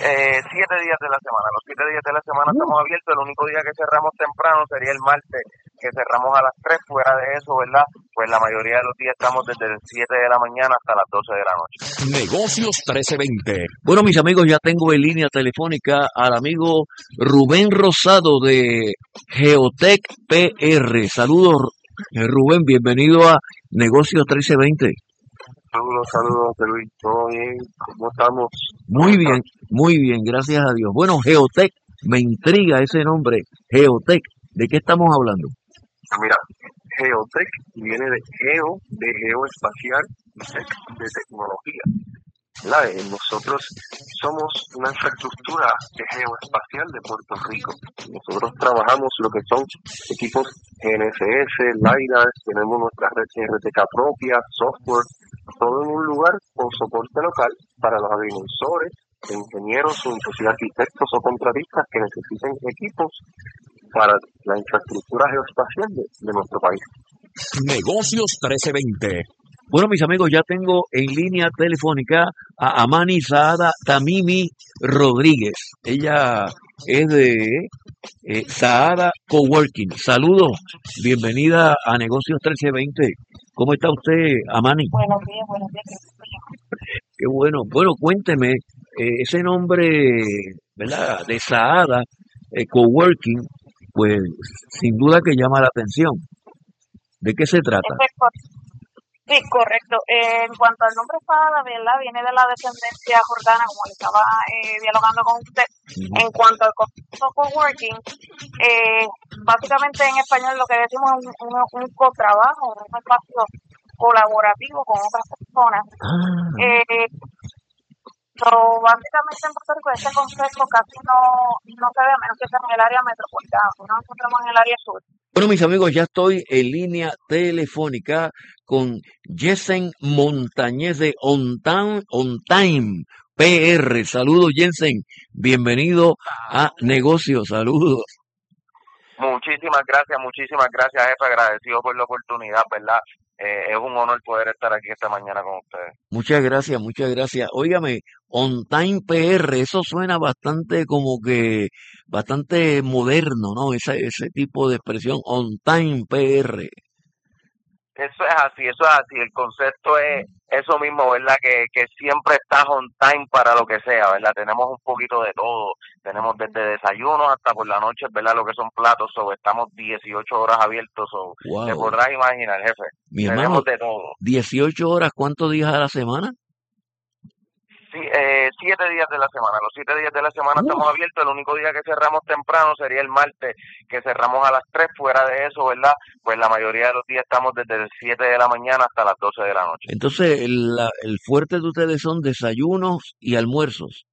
7 días de la semana. Los 7 días de la semana estamos abiertos. El único día que cerramos temprano sería el martes, que cerramos a las 3. Fuera de eso, ¿verdad? Pues la mayoría de los días estamos desde las 7 de la mañana hasta las 12 de la noche. Negocios 1320. Bueno, mis amigos, ya tengo en línea telefónica al amigo Rubén Rosado de Geotech PR. Saludos, Rubén, bienvenido a Negocios 1320. Saludos, Luis. ¿Todo bien? ¿Cómo estamos? Muy bien, gracias a Dios. Bueno, Geotech, me intriga ese nombre, Geotech. ¿De qué estamos hablando? Mira, Geotech viene de geoespacial y tech de tecnología. Nosotros somos una infraestructura geoespacial de Puerto Rico. Nosotros trabajamos lo que son equipos GNSS, LiDAR, tenemos nuestra red RTK propia, software, todo en un lugar con soporte local para los agrimensores, ingenieros o inclusive arquitectos o contratistas que necesiten equipos para la infraestructura geoespacial de nuestro país. Negocios 1320. Bueno, mis amigos, ya tengo en línea telefónica a Amani Saada Tamimi Rodríguez. Ella es de Saada Coworking. Saludos, bienvenida a Negocios 1320. ¿Cómo está usted, Amani? Buenos días. Qué bueno. Bueno, cuénteme, ese nombre, ¿verdad? De Saada Coworking, pues sin duda que llama la atención. ¿De qué se trata? Sí, correcto. En cuanto al nombre Saada, ¿verdad? Viene de la descendencia jordana, como le estaba dialogando con usted. En cuanto al concepto coworking, básicamente en español lo que decimos es un cotrabajo, un espacio colaborativo con otras personas. Pero básicamente en Puerto Rico este concepto casi no se ve, a menos que sea en el área metropolitana, no nos encontramos en el área sur. Bueno, mis amigos, ya estoy en línea telefónica con Jensen Montañez de On Time PR. Saludos, Jensen. Bienvenido a Negocios. Saludos. Muchísimas gracias, jefe. Agradecido por la oportunidad, ¿verdad? Es un honor poder estar aquí esta mañana con ustedes. Muchas gracias. Óigame, On Time PR, eso suena bastante como que, bastante moderno, ¿no? Ese tipo de expresión, On Time PR. Eso es así. El concepto es eso mismo, ¿verdad? Que siempre estás on time para lo que sea, ¿verdad? Tenemos un poquito de todo. Tenemos desde desayuno hasta por la noche, ¿verdad? Lo que son platos. Estamos 18 horas abiertos. Wow. Te podrás imaginar, jefe. Mi tenemos hermano, de todo. 18 horas, ¿cuántos días a la semana? Sí, 7 días de la semana. Los 7 días de la semana estamos abiertos. El único día que cerramos temprano sería el martes, que cerramos a las 3. Fuera de eso, ¿verdad? Pues la mayoría de los días estamos desde las 7 de la mañana hasta las 12 de la noche. Entonces, el fuerte de ustedes son desayunos y almuerzos.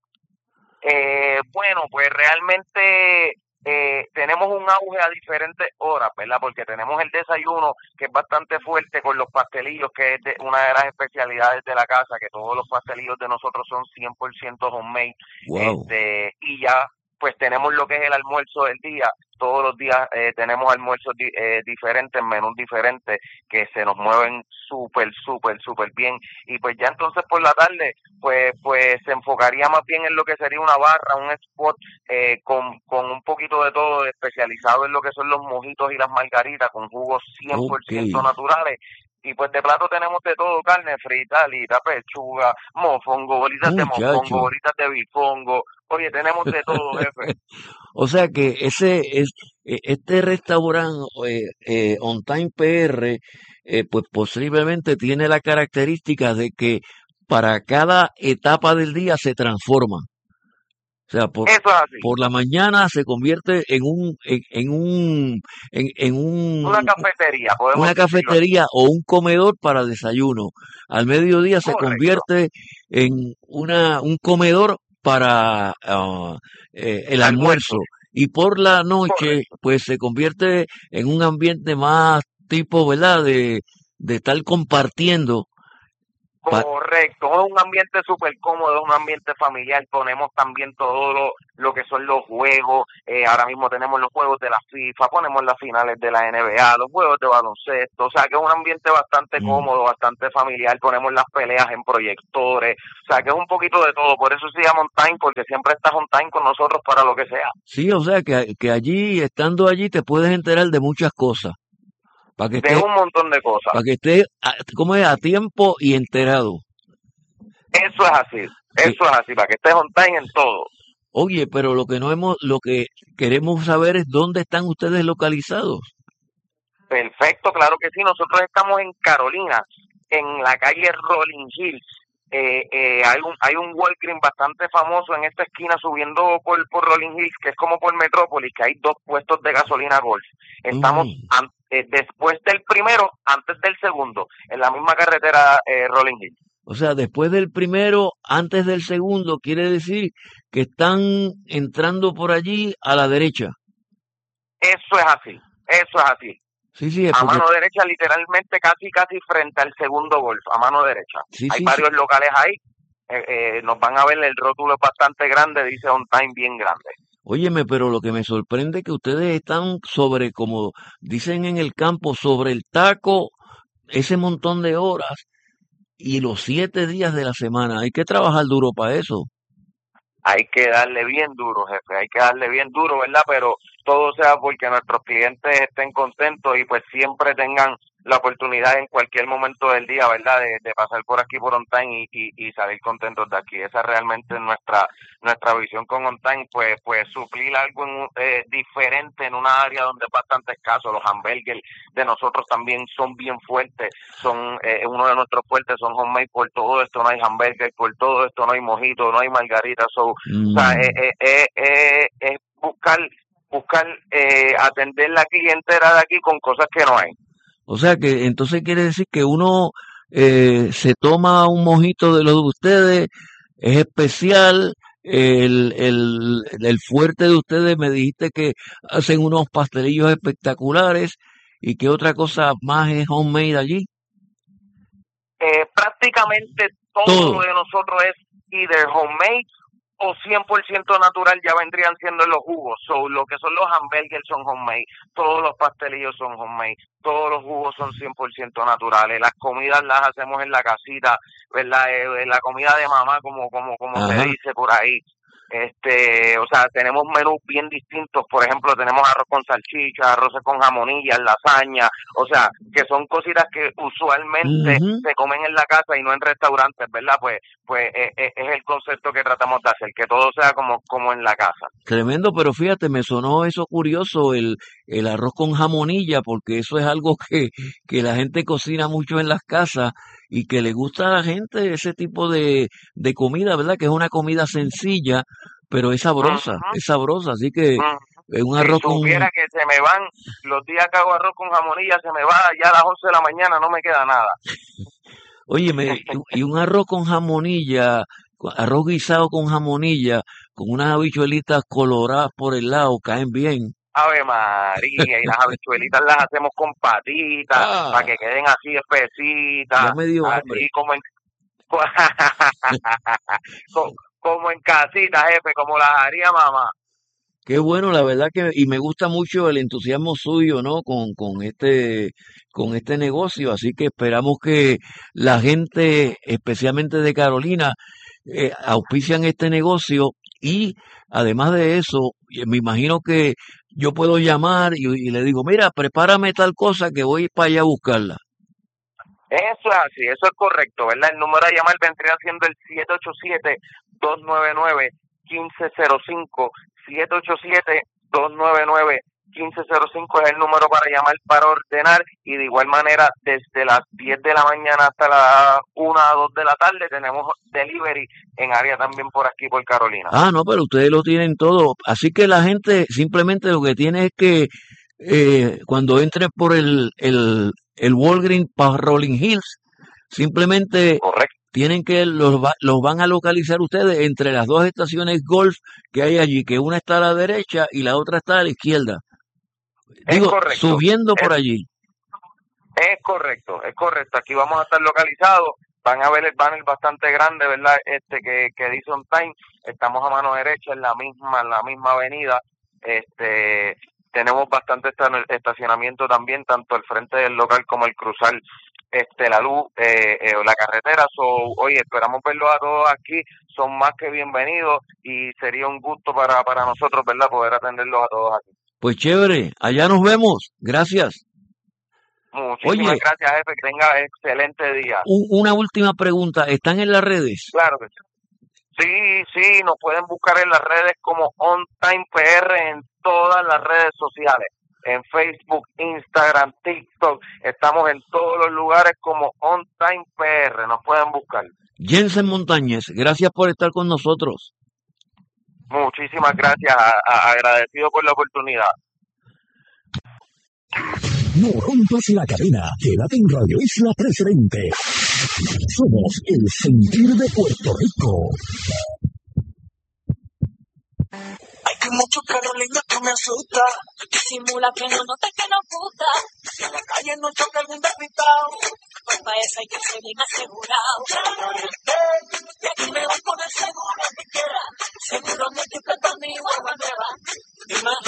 Bueno, pues realmente tenemos un auge a diferentes horas, ¿verdad? Porque tenemos el desayuno, que es bastante fuerte, con los pastelillos, que es una de las especialidades de la casa, que todos los pastelillos de nosotros son 100% homemade. Wow. Y ya, pues tenemos lo que es el almuerzo del día. Todos los días tenemos almuerzos diferentes, menús diferentes, que se nos mueven súper bien. Y pues ya entonces por la tarde, pues se enfocaría más bien en lo que sería una barra, un spot con un poquito de todo, especializado en lo que son los mojitos y las margaritas, con jugos 100% naturales. Y pues de plato tenemos de todo: carne frita, alita, pechuga, mofongo, bolitas de mofongo, bolitas de bifongo. Oye, tenemos de todo, jefe. O sea que este restaurante On Time PR, pues posiblemente tiene la característica de que para cada etapa del día se transforma. O sea, por la mañana se convierte en una cafetería, una cafetería o un comedor para desayuno. Al mediodía se convierte en un comedor para el almuerzo. Y por la noche, pues se convierte en un ambiente más tipo, ¿verdad? De estar compartiendo. Correcto, es un ambiente súper cómodo, es un ambiente familiar, ponemos también todo lo que son los juegos, ahora mismo tenemos los juegos de la FIFA, ponemos las finales de la NBA, los juegos de baloncesto, o sea que es un ambiente bastante cómodo, bastante familiar, ponemos las peleas en proyectores, o sea que es un poquito de todo, por eso se llama On Time, porque siempre estás on time con nosotros para lo que sea. Sí, o sea que allí, estando allí, te puedes enterar de muchas cosas. Para que De un montón de cosas. Para que estés, ¿cómo es? A tiempo y enterado. Eso es así, para que estés on time en todo. Oye, pero lo que queremos saber es dónde están ustedes localizados. Perfecto, claro que sí, nosotros estamos en Carolina, en la calle Rolling Hills. Hay un Walgreens bastante famoso en esta esquina subiendo por Rolling Hills, que es como por Metrópolis, que hay 2 puestos de gasolina Golf. Estamos después del primero, antes del segundo, en la misma carretera Rolling Hills. O sea, después del primero, antes del segundo, quiere decir que están entrando por allí a la derecha. Eso es así. Sí, a mano derecha, literalmente casi frente al segundo Golf, a mano derecha. Hay varios locales ahí, nos van a ver, el rótulo es bastante grande, dice On Time bien grande. Óyeme, pero lo que me sorprende es que ustedes están sobre, como dicen en el campo, sobre el taco, ese montón de horas y los 7 días de la semana. Hay que trabajar duro para eso. Hay que darle bien duro, jefe, hay que darle bien duro, ¿verdad? Pero todo sea porque nuestros clientes estén contentos y pues siempre tengan la oportunidad en cualquier momento del día, ¿verdad? De pasar por aquí por On Time y salir contentos de aquí. Esa es realmente nuestra visión con On Time, pues suplir algo diferente en una área donde es bastante escaso. Los hamburgers de nosotros también son bien fuertes, son uno de nuestros fuertes, son homemade. Por todo esto no hay hamburger, por todo esto no hay mojito, no hay margarita, o sea, es buscar atender la clientela de aquí con cosas que no hay. O sea que entonces quiere decir que uno se toma un mojito de los de ustedes, es especial, el fuerte de ustedes, me dijiste que hacen unos pastelillos espectaculares, y qué otra cosa más es homemade allí. Prácticamente todo de nosotros es either homemade o 100% natural, ya vendrían siendo los jugos. So, lo que son los hamburgers son homemade, todos los pastelillos son homemade, todos los jugos son 100% naturales, las comidas las hacemos en la casita, ¿verdad? La comida de mamá, como se dice por ahí. O sea, tenemos menús bien distintos, por ejemplo, tenemos arroz con salchicha, arroz con jamonillas, lasaña, o sea, que son cositas que usualmente se comen en la casa y no en restaurantes, ¿verdad? Pues es el concepto que tratamos de hacer, que todo sea como en la casa. Tremendo, pero fíjate, me sonó eso curioso, el arroz con jamonilla, porque eso es algo que la gente cocina mucho en las casas y que le gusta a la gente ese tipo de comida, ¿verdad? Que es una comida sencilla, pero es sabrosa, así que un arroz si supiera que se me van, los días que hago arroz con jamonilla, se me va ya a las 11 de la mañana, no me queda nada. Óyeme, y un arroz con jamonilla, arroz guisado con jamonilla, con unas habichuelitas coloradas por el lado, caen bien. Ave María, y las habichuelitas las hacemos con patitas, para que queden así espesitas, ya me dio así hambre. como en casita, jefe, como las haría mamá. Qué bueno, la verdad que, y me gusta mucho el entusiasmo suyo, ¿no? Con este negocio, así que esperamos que la gente, especialmente de Carolina, auspician este negocio, y además de eso, me imagino que yo puedo llamar y le digo, mira, prepárame tal cosa que voy para allá a buscarla. Eso es así, eso es correcto, ¿verdad? El número a llamar vendría siendo el 787-299-1505, 787-299-1505 es el número para llamar para ordenar, y de igual manera desde las 10 de la mañana hasta las 1 a 2 de la tarde tenemos delivery en área también por aquí por Carolina. No, pero ustedes lo tienen todo, así que la gente simplemente lo que tiene es que cuando entre por el Walgreens para Rolling Hills, simplemente tienen que los van a localizar ustedes entre las 2 estaciones Golf que hay allí, que una está a la derecha y la otra está a la izquierda. Digo, subiendo por allí. Es correcto. Aquí vamos a estar localizados. van a ver el banner bastante grande, ¿verdad? Que dice On Time. Estamos a mano derecha en la misma avenida. Tenemos bastante estacionamiento también, tanto al frente del local como al cruzar la luz o la carretera. Oye, esperamos verlos a todos aquí, son más que bienvenidos y sería un gusto para nosotros, ¿verdad?, poder atenderlos a todos aquí. Pues chévere, allá nos vemos, gracias. Muchísimas gracias, jefe, que tenga excelente día. Una última pregunta, ¿están en las redes? Claro que sí. Sí, nos pueden buscar en las redes como On Time PR en todas las redes sociales. En Facebook, Instagram, TikTok, estamos en todos los lugares como On Time PR, nos pueden buscar. Jensen Montañez, gracias por estar con nosotros. Muchísimas gracias, agradecido por la oportunidad. No rompas la cadena, quédate en Radio Isla 1320. Somos el sentir de Puerto Rico. Hay mucho Carolina que me asusta. Disimula que no note que nos gusta. En la calle no choca el invitado. Pues para eso hay que ser bien asegurado. Y aquí me voy con el seguro que quiera. Seguro me estoy prestando mi guagua nueva.